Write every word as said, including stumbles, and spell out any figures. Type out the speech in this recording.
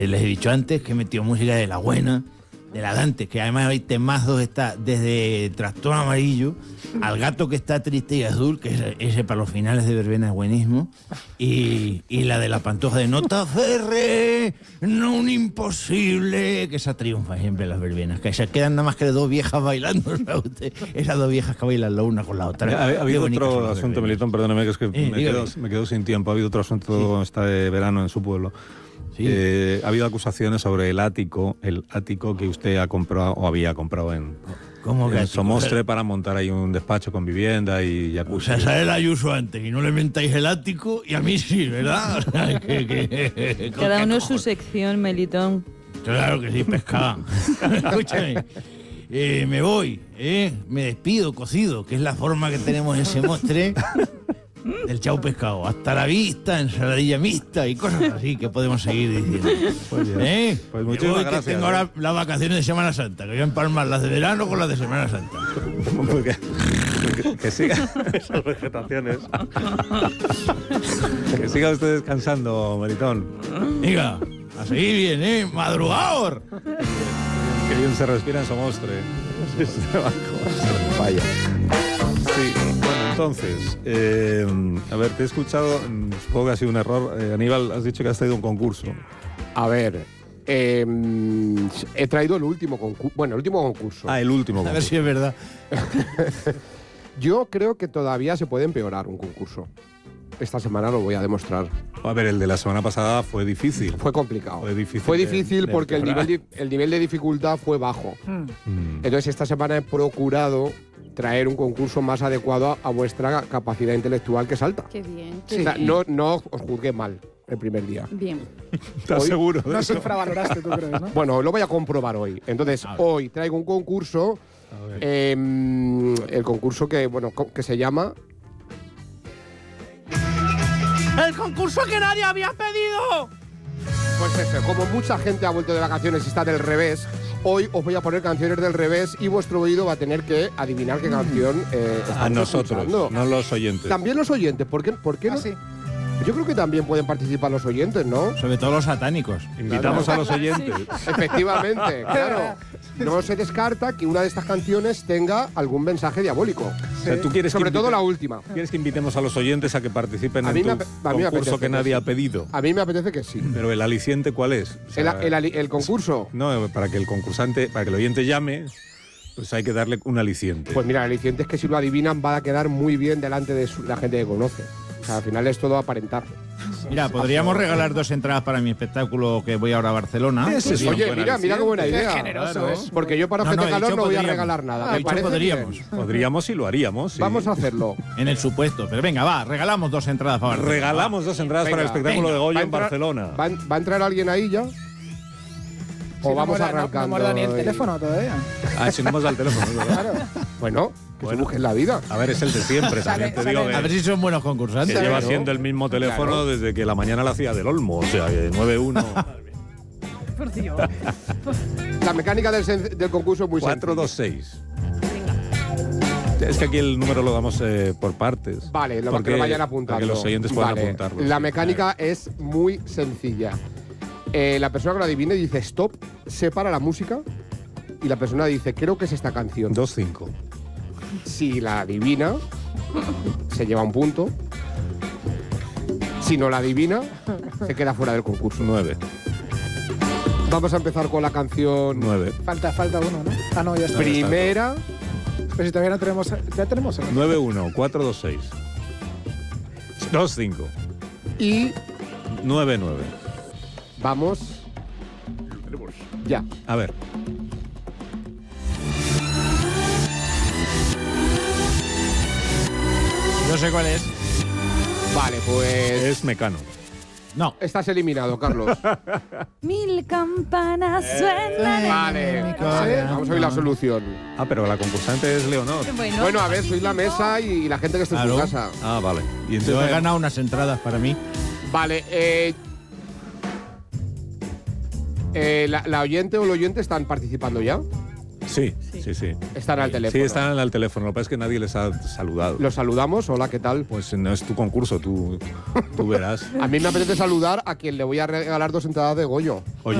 Les he dicho antes que he metido música de la buena, de la Dante, que además hay temazos, está desde Tractor Amarillo al Gato que está triste y azul, que ese, ese para los finales de verbena es buenísimo, y, y la de la Pantoja de Nota Ferre, no un imposible, que esa triunfa siempre en las verbenas, que se quedan nada más que dos viejas bailando, ¿sabe usted? Esas dos viejas que bailan la una con la otra. Ha, ha habido otro asunto, Melitón, perdóname, que es que eh, me, quedo, me quedo sin tiempo. Ha habido otro asunto sí. este verano en su pueblo. Sí. Eh, ha habido acusaciones sobre el ático, el ático que usted ha comprado o había comprado en, en Somostre para montar ahí un despacho con vivienda y jacuzzi. O sea, sale el Ayuso antes y no le mentáis el ático y a mí sí, ¿verdad? O sea, que, que, Cada uno su sección, Melitón. Claro que sí, pescada. Escúchame. Eh, me voy, ¿eh? Me despido, cocido, que es la forma que tenemos en Somostre. Del chau pescado, hasta la vista, ensaladilla mixta y cosas así que podemos seguir diciendo. Pues, ¿eh? Pues muchísimas voy, gracias. Que tengo ahora las vacaciones de Semana Santa, que voy a empalmar las de verano con las de Semana Santa. Porque, que, que siga esas vegetaciones. Que siga usted descansando, Melitón. Diga, a seguir bien, ¿eh? Madrugador. Que bien se respira en Somostre. Vaya. Sí, bueno, entonces, eh, a ver, te he escuchado, supongo que ha sido un error. Eh, Aníbal, has dicho que has traído un concurso. A ver, eh, he traído el último concurso. Bueno, el último concurso. Ah, el último concurso. A ver si es verdad. Yo creo que todavía se puede empeorar un concurso. Esta semana lo voy a demostrar. A ver, el de la semana pasada fue difícil. Fue complicado. Fue difícil. Fue difícil de, porque de el nivel, de, el nivel de dificultad fue bajo. Mm. Entonces, esta semana he procurado traer un concurso más adecuado a, a vuestra capacidad intelectual, que es alta. Qué bien. Qué o sea, bien. No, no os juzgué mal el primer día. Bien. ¿Estás seguro? No se infravaloraste, tú crees, ¿no? Bueno, lo voy a comprobar hoy. Entonces, hoy traigo un concurso, eh, el concurso que, bueno, que se llama... ¡El concurso que nadie había pedido! Pues eso, como mucha gente ha vuelto de vacaciones y está del revés, hoy os voy a poner canciones del revés y vuestro oído va a tener que adivinar qué canción eh, estamos A nosotros, escuchando. no los oyentes. También los oyentes, ¿por qué, por qué no? ¿Ah, sí? Yo creo que también pueden participar los oyentes, ¿no? Sobre todo los satánicos. Invitamos Claro. a los oyentes. Efectivamente, claro. No se descarta que una de estas canciones tenga algún mensaje diabólico. O sea, ¿tú quieres Sobre que todo invite- la última. ¿Quieres que invitemos a los oyentes a que participen A en mí tu me ape- a mí me concurso apetece que que nadie sí. ha pedido? A mí me apetece que sí. Pero el aliciente, ¿cuál es? O sea, El, el, el concurso. No, para que el concursante, para que el oyente llame, pues hay que darle un aliciente. Pues mira, el aliciente es que si lo adivinan va a quedar muy bien delante de su- la gente que conoce. O sea, al final es todo aparentar. Mira, podríamos regalar dos entradas para mi espectáculo que voy ahora a Barcelona. Ese es un Oye, buen mira, mira qué buena aliciente. idea. Qué generoso Claro. es. Porque yo para No, Ojete no, he Calor dicho no voy a podríamos. regalar nada. Ah, Me he dicho parece podríamos. bien. Podríamos y lo haríamos. sí. Vamos a hacerlo. En el supuesto. Pero venga, va, regalamos dos entradas para Barcelona. Regalamos dos entradas Venga, para el espectáculo venga. de Goyo ¿Va a en entrar- Barcelona. ¿Va, a- va a entrar alguien ahí ya? ¿O Si vamos no hemos- arrancando? No, no hemos dado ni el y- teléfono todavía. Ah, si no hemos dado el teléfono, es verdad. Claro. Bueno, que Bueno. se busquen la vida. A ver, es el de siempre. Sale- También te digo sale- A que, ver si son buenos que concursantes. lleva Claro. siendo el mismo teléfono Claro. desde que la mañana la hacía del Olmo. O sea, que nueve uno Por Dios. La mecánica del, sen- del concurso es muy cuatro dos sencilla. seis. Es que aquí el número lo damos eh, por partes. Vale, lo Porque- que lo vayan apuntando. Para que los oyentes puedan Vale. apuntarlo. La sí. mecánica es muy sencilla. Eh, la persona que lo adivine dice stop, separa la música y la persona dice creo que es esta canción. dos cinco. Si la adivina, se lleva un punto. Si no la adivina, se queda fuera del concurso. nueve. Vamos a empezar con la canción nueve. Falta, falta uno, ¿no? Ah, no, ya está. primera. Pero si todavía no tenemos... Ya tenemos el... nueve uno, cuatro dos seis. dos cinco. Y nueve nueve. vamos. Ya. A ver. Yo sé cuál es. Vale, pues. Es Mecano. No. Estás eliminado, Carlos. Mil campanas suenan. Vale. Vamos a ver la solución. Ah, pero la concursante es Leonor. Bueno, Bueno, a ver, sois la mesa y la gente que está en su Claro. casa. Ah, vale. Y Yo entonces he ganado unas entradas para mí. Vale, eh. eh, la, la oyente o el oyente están participando ya. Sí, sí, sí. Están al teléfono. Sí, están al teléfono. Lo que pasa es que nadie les ha saludado. ¿Los saludamos? Hola, ¿qué tal? Pues no es tu concurso, tú, tú verás. A mí me apetece saludar a quien le voy a regalar dos entradas de Goyo. Oye,